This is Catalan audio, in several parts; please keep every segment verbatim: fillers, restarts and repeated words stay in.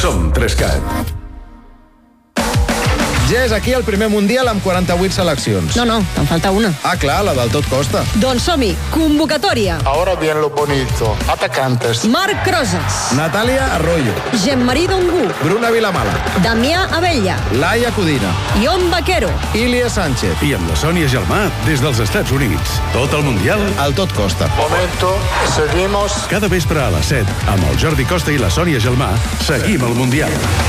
Som Trescat. Ja és aquí el primer Mundial amb quaranta-vuit seleccions. No, no, en falta una. Ah, clar, la del tot costa. Doncs som-hi, convocatòria. Ahora bien lo bonito. Atacantes. Marc Rosas. Natàlia Arroyo. Gemmarí Dongú. Bruna Vilamala. Damià Abella. Laia Codina. Ion Vaquero. Ilia Sánchez. I amb la Sònia Gelmà des dels Estats Units. Tot el Mundial al tot costa. Momento, seguimos. Cada vespre a les set, amb el Jordi Costa i la Sònia Gelmà, seguim el Mundial.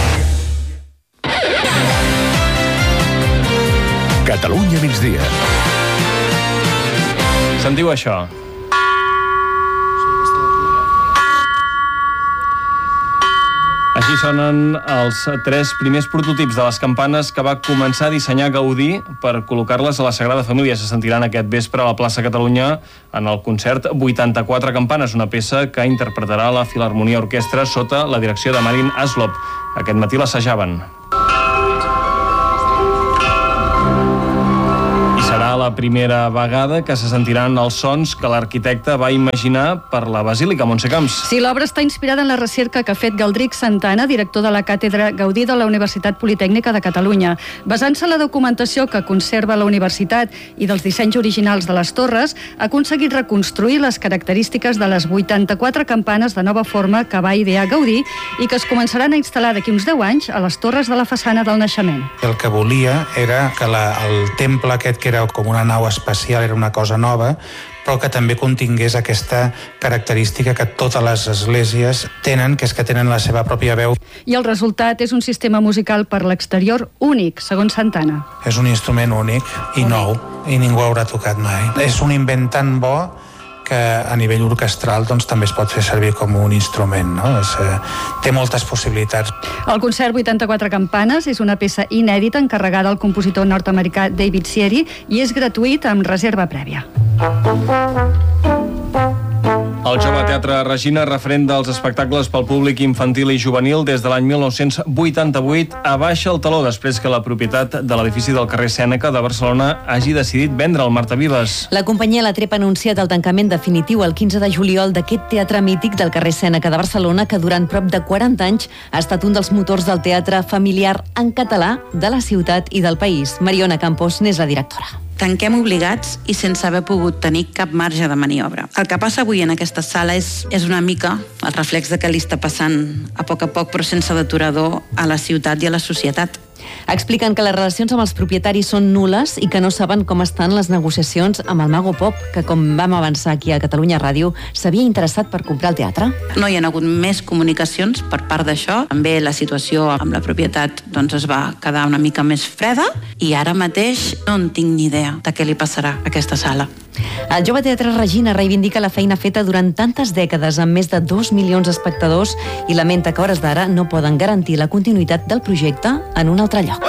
Catalunya migdia. Sentiu això? Així sonen els tres primers prototips de les campanes que va començar a dissenyar Gaudí per col·locar-les a la Sagrada Família. Se sentiran aquest vespre a la plaça Catalunya en el concert vuitanta-quatre campanes, una peça que interpretarà la Filharmonia Orquestra sota la direcció de Marin Aslop. Aquest matí l'assajaven. La primera vegada que se sentiran els sons que l'arquitecte va imaginar per la Basílica, Montse Camps. Sí, l'obra està inspirada en la recerca que ha fet Galdric Santana, director de la Càtedra Gaudí de la Universitat Politècnica de Catalunya. Basant-se en la documentació que conserva la universitat i dels dissenys originals de les torres, ha aconseguit reconstruir les característiques de les vuitanta-quatre campanes de nova forma que va idear Gaudí i que es començaran a instal·lar d'aquí uns deu anys a les torres de la façana del naixement. El que volia era que la, el temple aquest, que era com una nau espacial, era una cosa nova, però que també contingués aquesta característica que totes les esglésies tenen, que és que tenen la seva pròpia veu. I el resultat és un sistema musical per l'exterior únic, segons Santana. És un instrument únic i nou, i ningú haurà tocat mai. És un invent tan bo que a nivell orquestral doncs, també es pot fer servir com un instrument, no? És, eh, té moltes possibilitats. El concert vuitanta-quatre campanes és una peça inèdita encarregada al compositor nord-americà David Sieri i és gratuït amb reserva prèvia. El Jove Teatre Regina, referent dels espectacles pel públic infantil i juvenil des de l'any mil nou-cents vuitanta-vuit, abaixa el taló després que la propietat de l'edifici del carrer Sèneca de Barcelona hagi decidit vendre el Marta Vives. La companyia La Trep ha anunciat el tancament definitiu el quinze de juliol d'aquest teatre mític del carrer Sèneca de Barcelona, que durant prop de quaranta anys ha estat un dels motors del teatre familiar en català de la ciutat i del país. Mariona Campos n'és la directora. Tanquem obligats i sense haver pogut tenir cap marge de maniobra. El que passa avui en aquesta sala és, és una mica el reflex de què li està passant a poc a poc, però sense deturador, a la ciutat i a la societat. Expliquen que les relacions amb els propietaris són nules i que no saben com estan les negociacions amb el Mago Pop, que, com vam avançar aquí a Catalunya Ràdio, s'havia interessat per comprar el teatre. No hi ha hagut més comunicacions per part d'això. També la situació amb la propietat doncs, es va quedar una mica més freda i ara mateix no en tinc ni idea de què li passarà a aquesta sala. El Jove Teatre Regina reivindica la feina feta durant tantes dècades amb més de dos milions d'espectadors i lamenta que a hores d'ara no poden garantir la continuïtat del projecte en un altre lloc.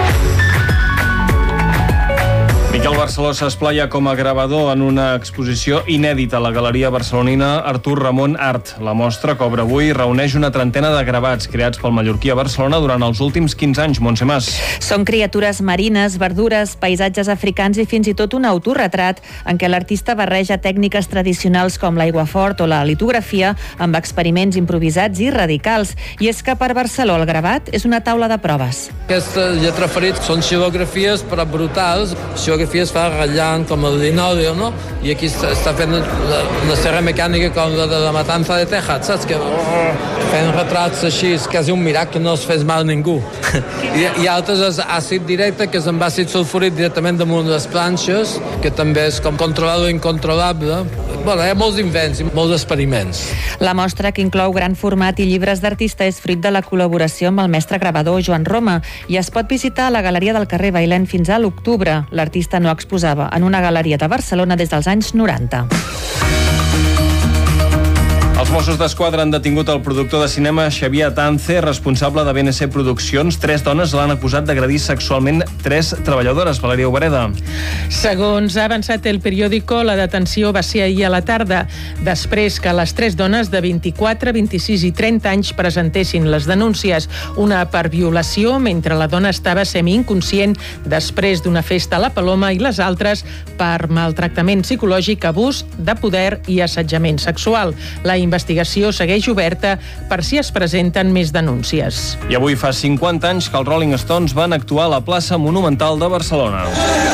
Miquel Barceló s'esplaia com a gravador en una exposició inèdita a la Galeria Barcelonina Artur Ramon Art. La mostra, que obre avui, reuneix una trentena de gravats creats pel mallorquí a Barcelona durant els últims quinze anys. Montse Mas. Són criatures marines, verdures, paisatges africans i fins i tot un autorretrat en què l'artista barreja tècniques tradicionals com l'aiguafort o la litografia amb experiments improvisats i radicals. I és que per Barceló el gravat és una taula de proves. Aquesta lletra ferit són xilografies però brutals. Xilografies fa ratllant com el linòleo, no? I aquí està fent una serra mecànica com la de la matança de Texas, saps? Que oh, fent retrats així, és quasi un miracle que no es fes mal a ningú. I, I altres és àcid directe, que és amb àcid sulfúric directament damunt les planxes, que també és com controlar l'incontrolable. Bueno, hi ha molts invents i molts experiments. La mostra, que inclou gran format i llibres d'artista, és fruit de la col·laboració amb el mestre gravador Joan Roma i es pot visitar a la Galeria del carrer Bailèn fins a l'octubre. L'artista no exposava en una galeria de Barcelona des dels anys noranta. Els Mossos d'Esquadra han detingut el productor de cinema Xavier Atance, responsable de B N C Produccions. Tres dones l'han acusat d'agredir sexualment tres treballadores. Valeria Obereda. Segons ha avançat el periòdico, la detenció va ser ahir a la tarda, després que les tres dones de vint-i-quatre, vint-i-sis i trenta anys presentessin les denúncies. Una per violació, mentre la dona estava semi-inconscient després d'una festa a la Paloma, i les altres per maltractament psicològic, abús de poder i assetjament sexual. La investigació investigació segueix oberta per si es presenten més denúncies. I avui fa cinquanta anys que els Rolling Stones van actuar a la plaça Monumental de Barcelona.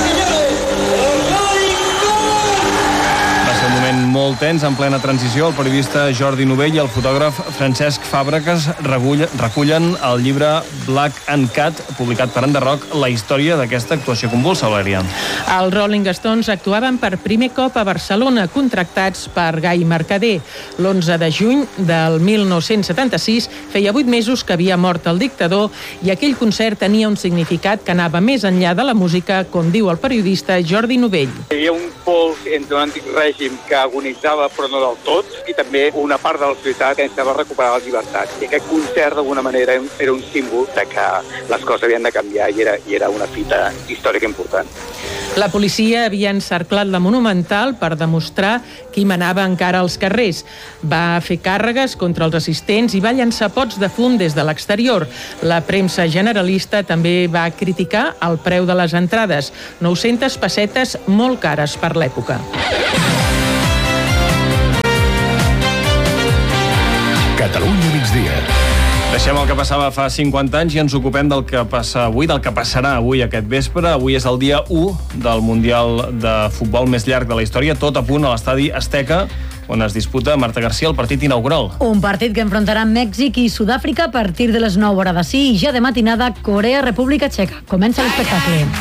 Molt tens, en plena transició, el periodista Jordi Novell i el fotògraf Francesc Fàbregas recullen el llibre Black and Cat, publicat per Enderroc, la història d'aquesta actuació convulsa, Valèria. Els Rolling Stones actuaven per primer cop a Barcelona, contractats per Gai Mercader. l'onze de juny del mil nou-cents setanta-sis feia vuit mesos que havia mort el dictador i aquell concert tenia un significat que anava més enllà de la música, com diu el periodista Jordi Novell. Hi havia un pols entre un antic règim que agonitzava però no del tot, i també una part de la societat que necessitava recuperar la llibertat. I aquest concert d'alguna manera era un símbol de que les coses havien de canviar i era, i era una fita històrica important. La policia havia encerclat la Monumental per demostrar qui manava encara als carrers. Va fer càrregues contra els assistents i va llançar pots de fum des de l'exterior. La premsa generalista també va criticar el preu de les entrades, nou-centes pessetes molt cares per l'època. Catalunya migdia. Deixem el que passava fa cinquanta anys i ens ocupem del que passa avui, del que passarà avui aquest vespre. Avui és el dia u del Mundial de Futbol més llarg de la història, tot a punt a l'estadi Azteca, on es disputa, Marta García, el partit inaugural. Un partit que enfrontarà Mèxic i Sud-àfrica a partir de les nou hores d'ací i ja de matinada Corea-República Txeca. Comença l'espectacle.